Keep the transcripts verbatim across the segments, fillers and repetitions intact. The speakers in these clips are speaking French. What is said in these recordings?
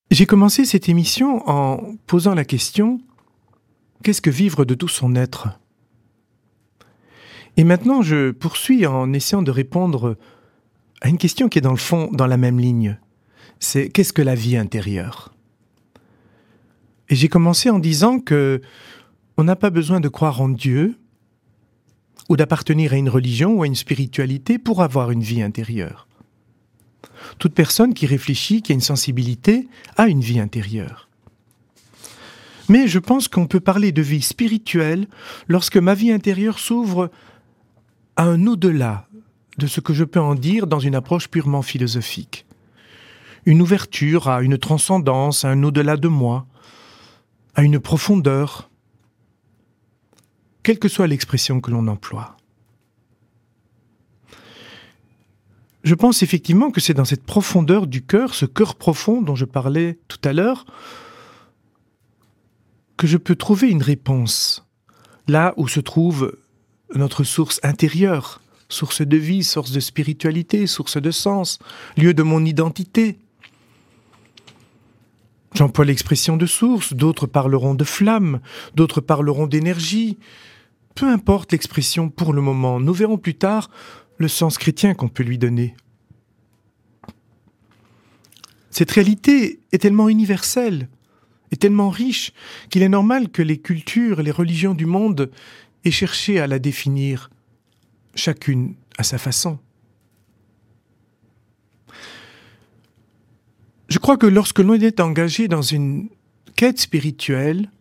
J'ai commencé cette émission en posant la question « Qu'est-ce que vivre de tout son être ?» Et maintenant, je poursuis en essayant de répondre à une question qui est dans le fond, dans la même ligne. C'est « Qu'est-ce que la vie intérieure ?» Et j'ai commencé en disant que on n'a pas besoin de croire en Dieu ou d'appartenir à une religion ou à une spiritualité pour avoir une vie intérieure. Toute personne qui réfléchit, qui a une sensibilité, a une vie intérieure. Mais je pense qu'on peut parler de vie spirituelle lorsque ma vie intérieure s'ouvre à un au-delà de ce que je peux en dire dans une approche purement philosophique. Une ouverture à une transcendance, à un au-delà de moi, à une profondeur, quelle que soit l'expression que l'on emploie. Je pense effectivement que c'est dans cette profondeur du cœur, ce cœur profond dont je parlais tout à l'heure, que je peux trouver une réponse, là où se trouve notre source intérieure, source de vie, source de spiritualité, source de sens, lieu de mon identité. J'emploie l'expression de source, d'autres parleront de flamme, d'autres parleront d'énergie. Peu importe l'expression pour le moment, nous verrons plus tard le sens chrétien qu'on peut lui donner. Cette réalité est tellement universelle, est tellement riche, qu'il est normal que les cultures, les religions du monde aient cherché à la définir, chacune à sa façon. Je crois que lorsque l'on est engagé dans une quête spirituelle,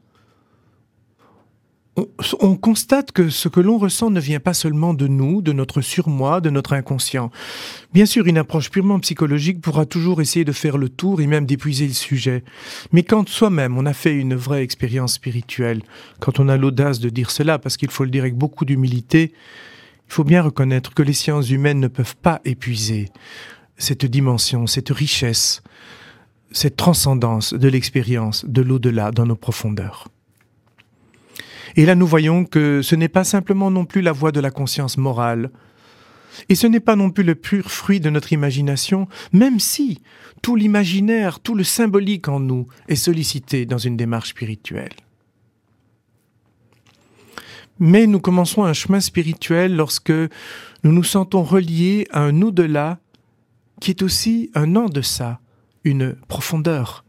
On, on constate que ce que l'on ressent ne vient pas seulement de nous, de notre surmoi, de notre inconscient. Bien sûr, une approche purement psychologique pourra toujours essayer de faire le tour et même d'épuiser le sujet. Mais quand soi-même on a fait une vraie expérience spirituelle, quand on a l'audace de dire cela, parce qu'il faut le dire avec beaucoup d'humilité, il faut bien reconnaître que les sciences humaines ne peuvent pas épuiser cette dimension, cette richesse, cette transcendance de l'expérience, de l'au-delà dans nos profondeurs. Et là, nous voyons que ce n'est pas simplement non plus la voie de la conscience morale, et ce n'est pas non plus le pur fruit de notre imagination, même si tout l'imaginaire, tout le symbolique en nous est sollicité dans une démarche spirituelle. Mais nous commençons un chemin spirituel lorsque nous nous sentons reliés à un au-delà qui est aussi un en deçà, une profondeur,